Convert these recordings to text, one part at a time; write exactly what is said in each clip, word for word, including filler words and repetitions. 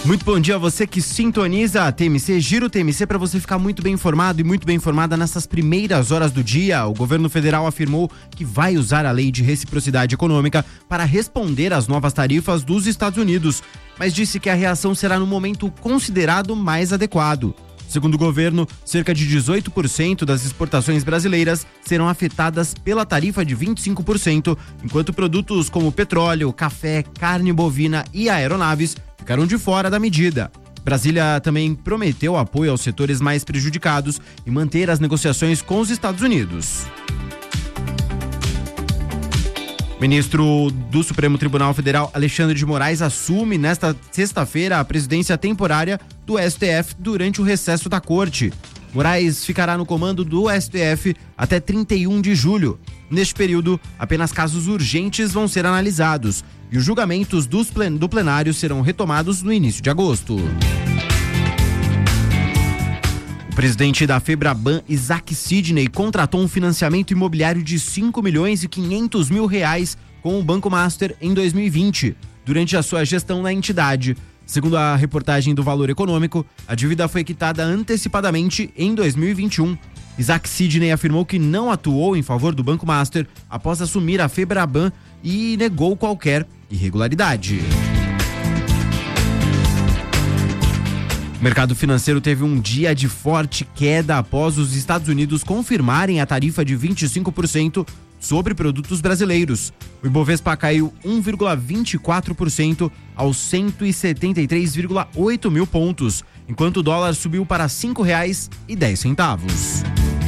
Muito bom dia a você que sintoniza a T M C, Giro T M C, para você ficar muito bem informado e muito bem informada nessas primeiras horas do dia. O governo federal afirmou que vai usar a lei de reciprocidade econômica para responder às novas tarifas dos Estados Unidos, mas disse que a reação será no momento considerado mais adequado. Segundo o governo, cerca de dezoito por cento das exportações brasileiras serão afetadas pela tarifa de vinte e cinco por cento, enquanto produtos como petróleo, café, carne bovina e aeronaves ficaram de fora da medida. Brasília também prometeu apoio aos setores mais prejudicados e manter as negociações com os Estados Unidos. O ministro do Supremo Tribunal Federal, Alexandre de Moraes, assume nesta sexta-feira a presidência temporária do S T F durante o recesso da corte. Moraes ficará no comando do S T F até trinta e um de julho. Neste período, apenas casos urgentes vão ser analisados e os julgamentos dos plen- do plenário serão retomados no início de agosto. O presidente da Febraban, Isaac Sidney, contratou um financiamento imobiliário de cinco milhões e quinhentos mil reais com o Banco Master em dois mil e vinte, durante a sua gestão na entidade. Segundo a reportagem do Valor Econômico, a dívida foi quitada antecipadamente em dois mil e vinte e um. Isaac Sidney afirmou que não atuou em favor do Banco Master após assumir a Febraban e negou qualquer irregularidade. O mercado financeiro teve um dia de forte queda após os Estados Unidos confirmarem a tarifa de vinte e cinco por cento sobre produtos brasileiros. O Ibovespa caiu um vírgula vinte e quatro por cento aos cento e setenta e três vírgula oito mil pontos, enquanto o dólar subiu para cinco reais e dez centavos.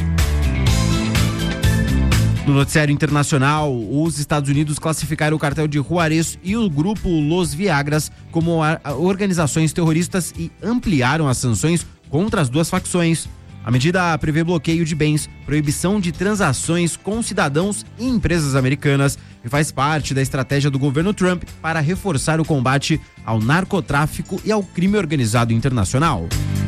No noticiário internacional, os Estados Unidos classificaram o cartel de Juarez e o grupo Los Viagras como organizações terroristas e ampliaram as sanções contra as duas facções. A medida prevê bloqueio de bens, proibição de transações com cidadãos e empresas americanas e faz parte da estratégia do governo Trump para reforçar o combate ao narcotráfico e ao crime organizado internacional.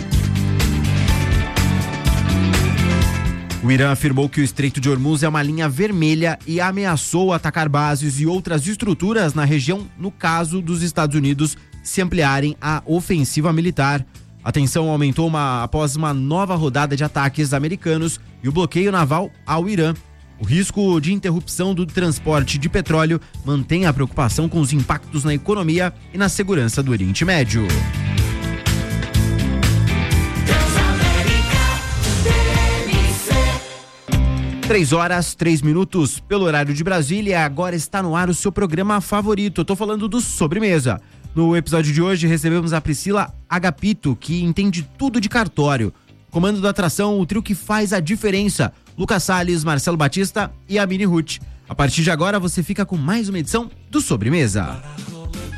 O Irã afirmou que o Estreito de Hormuz é uma linha vermelha e ameaçou atacar bases e outras estruturas na região no caso dos Estados Unidos se ampliarem a ofensiva militar. A tensão aumentou uma, após uma nova rodada de ataques americanos e o bloqueio naval ao Irã. O risco de interrupção do transporte de petróleo mantém a preocupação com os impactos na economia e na segurança do Oriente Médio. Três horas, três minutos pelo horário de Brasília. Agora está no ar o seu programa favorito. Eu tô falando do Sobremesa. No episódio de hoje recebemos a Priscila Agapito, que entende tudo de cartório. Comando da atração, o trio que faz a diferença. Lucas Salles, Marcelo Batista e a Mini Ruth. A partir de agora você fica com mais uma edição do Sobremesa.